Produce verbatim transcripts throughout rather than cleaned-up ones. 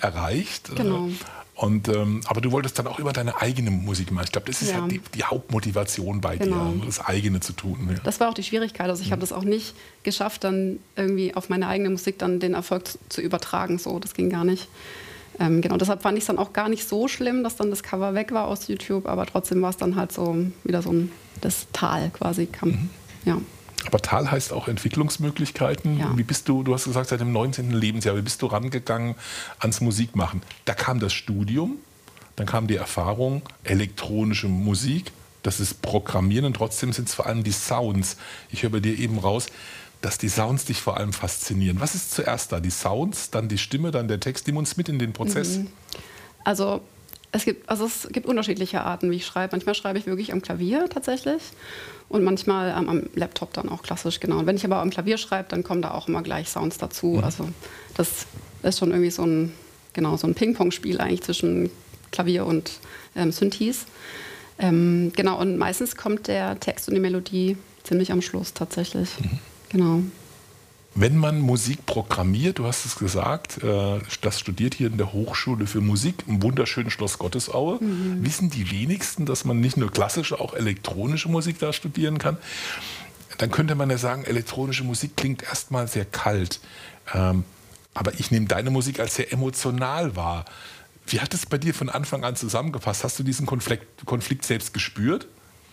erreicht. Genau. Und, ähm, aber du wolltest dann auch über deine eigene Musik machen. Ich glaube, das ist ja, ja die, die Hauptmotivation bei genau. dir, das eigene zu tun. Ja. Das war auch die Schwierigkeit. Also ich mhm. habe das auch nicht geschafft, dann irgendwie auf meine eigene Musik dann den Erfolg zu, zu übertragen. So, das ging gar nicht. Ähm, genau, deshalb fand ich es dann auch gar nicht so schlimm, dass dann das Cover weg war aus YouTube. Aber trotzdem war es dann halt so wieder so ein das Tal quasi kam. Mhm. Ja. Aber Tal heißt auch Entwicklungsmöglichkeiten. Ja. Wie bist du, du hast gesagt, seit dem neunzehnten Lebensjahr, wie bist du rangegangen ans Musikmachen? Da kam das Studium, dann kam die Erfahrung, elektronische Musik, das ist Programmieren und trotzdem sind es vor allem die Sounds. Ich höre bei dir eben raus, dass die Sounds dich vor allem faszinieren. Was ist zuerst da? Die Sounds, dann die Stimme, dann der Text? Nimm uns mit in den Prozess. Mhm. Also es gibt, also es gibt unterschiedliche Arten, wie ich schreibe. Manchmal schreibe ich wirklich am Klavier tatsächlich und manchmal ähm, am Laptop dann auch klassisch, genau. Und wenn ich aber am Klavier schreibe, dann kommen da auch immer gleich Sounds dazu. Mhm. Also das ist schon irgendwie so ein, genau, so ein Ping-Pong-Spiel eigentlich zwischen Klavier und ähm, Synthes. Ähm, genau, und meistens kommt der Text und die Melodie ziemlich am Schluss tatsächlich. Mhm. Genau. Wenn man Musik programmiert, du hast es gesagt, äh, das studiert hier in der Hochschule für Musik im wunderschönen Schloss Gottesaue, mhm. wissen die wenigsten, dass man nicht nur klassische, auch elektronische Musik da studieren kann. Dann könnte man ja sagen, elektronische Musik klingt erstmal sehr kalt. Ähm, aber ich nehme deine Musik als sehr emotional wahr. Wie hat es bei dir von Anfang an zusammengepasst? Hast du diesen Konflikt, Konflikt selbst gespürt?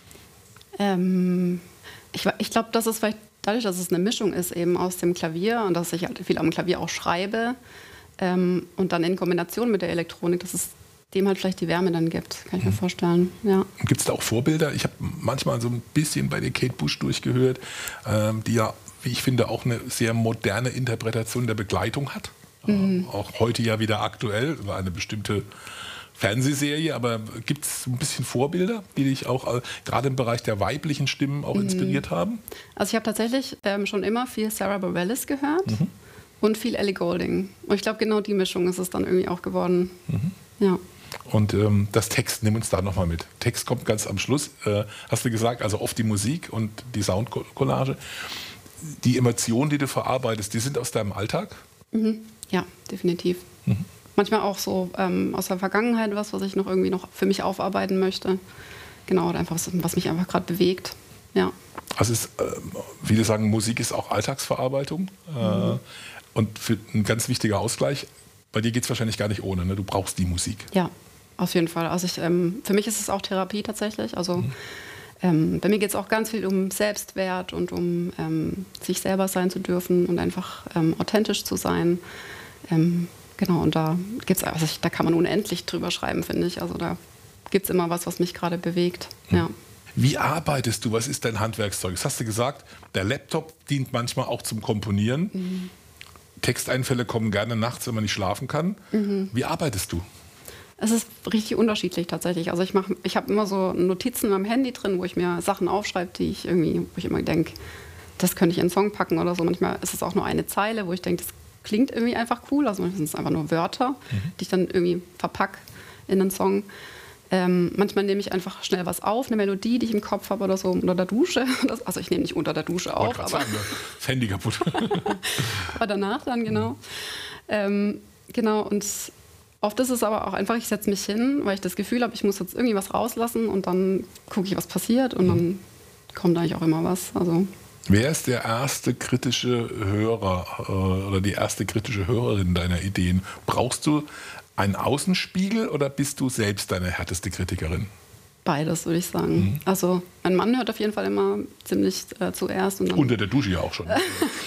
Ähm, ich ich glaube, das ist vielleicht dadurch, dass es eine Mischung ist eben aus dem Klavier und dass ich halt viel am Klavier auch schreibe ähm, und dann in Kombination mit der Elektronik, dass es dem halt vielleicht die Wärme dann gibt, kann ich mir vorstellen. Ja. Gibt es da auch Vorbilder? Ich habe manchmal so ein bisschen bei der Kate Bush durchgehört, ähm, die ja, wie ich finde, auch eine sehr moderne Interpretation der Begleitung hat. Mhm. Äh, auch heute ja wieder aktuell über eine bestimmte Fernsehserie, aber gibt es ein bisschen Vorbilder, die dich auch äh, gerade im Bereich der weiblichen Stimmen auch inspiriert mhm. haben? Also ich habe tatsächlich ähm, schon immer viel Sarah Bareilles gehört mhm. und viel Ellie Goulding. Und ich glaube, genau die Mischung ist es dann irgendwie auch geworden. Mhm. Ja. Und ähm, das Text, nimm uns da nochmal mit. Text kommt ganz am Schluss, äh, hast du gesagt, also oft die Musik und die Soundcollage. Die Emotionen, die du verarbeitest, die sind aus deinem Alltag? Mhm. Ja, definitiv. Mhm. Manchmal auch so ähm, aus der Vergangenheit was, was ich noch irgendwie noch für mich aufarbeiten möchte. Genau, oder einfach was, was mich einfach gerade bewegt. Ja. Also es, äh, viele sagen, Musik ist auch Alltagsverarbeitung mhm. äh, und für ein ganz wichtiger Ausgleich. Bei dir geht es wahrscheinlich gar nicht ohne, ne? Du brauchst die Musik. Ja, auf jeden Fall. Also ich, ähm, für mich ist es auch Therapie tatsächlich. Also mhm. ähm, bei mir geht es auch ganz viel um Selbstwert und um ähm, sich selber sein zu dürfen und einfach ähm, authentisch zu sein. Ähm, Genau, und da gibt's, also ich, da kann man unendlich drüber schreiben, finde ich. Also da gibt es immer was, was mich gerade bewegt. Ja. Wie arbeitest du? Was ist dein Handwerkszeug? Das hast du gesagt, der Laptop dient manchmal auch zum Komponieren. Mhm. Texteinfälle kommen gerne nachts, wenn man nicht schlafen kann. Mhm. Wie arbeitest du? Es ist richtig unterschiedlich tatsächlich. Also ich mache, ich habe immer so Notizen am Handy drin, wo ich mir Sachen aufschreibe, die ich irgendwie, wo ich immer denke, das könnte ich in einen Song packen oder so. Manchmal ist es auch nur eine Zeile, wo ich denke, das klingt irgendwie einfach cool, also manchmal sind es einfach nur Wörter, mhm. die ich dann irgendwie verpacke in einen Song. Ähm, manchmal nehme ich einfach schnell was auf, eine Melodie, die ich im Kopf habe oder so, unter der Dusche. Das, also ich nehme nicht unter der Dusche auf. Aber sagen, das Handy kaputt. Aber danach dann, genau. Mhm. Ähm, genau, und oft ist es aber auch einfach, ich setze mich hin, weil ich das Gefühl habe, ich muss jetzt irgendwie was rauslassen und dann gucke ich, was passiert und mhm. dann kommt eigentlich auch immer was. Also wer ist der erste kritische Hörer äh, oder die erste kritische Hörerin deiner Ideen? Brauchst du einen Außenspiegel oder bist du selbst deine härteste Kritikerin? Beides, würde ich sagen. Mhm. Also mein Mann hört auf jeden Fall immer ziemlich äh, zuerst. Und dann unter der Dusche ja auch schon.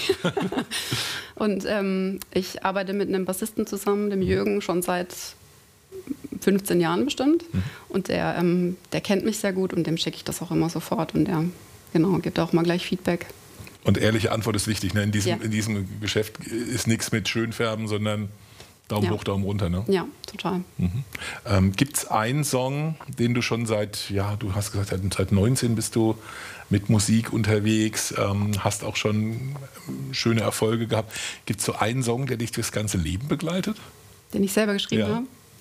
Und ähm, ich arbeite mit einem Bassisten zusammen, dem Jürgen, schon seit fünfzehn Jahren bestimmt. Mhm. Und der, ähm, der kennt mich sehr gut und dem schicke ich das auch immer sofort. Und der genau, gibt auch mal gleich Feedback. Und ehrliche Antwort ist wichtig. Ne? In, diesem, ja. in diesem Geschäft ist nichts mit Schönfärben, sondern Daumen ja. hoch, Daumen runter. Ne? Ja, total. Mhm. Ähm, gibt es einen Song, den du schon seit, ja, du hast gesagt, seit neunzehn bist du mit Musik unterwegs, ähm, hast auch schon schöne Erfolge gehabt. Gibt es so einen Song, der dich das ganze Leben begleitet? Den ich selber geschrieben ja. habe?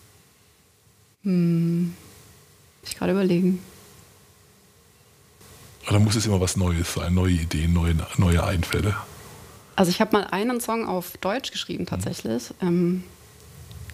Hm, muss ich gerade überlegen. Oder muss es immer was Neues sein, neue Ideen, neue, neue Einfälle? Also ich habe mal einen Song auf Deutsch geschrieben tatsächlich. Mhm. Ähm,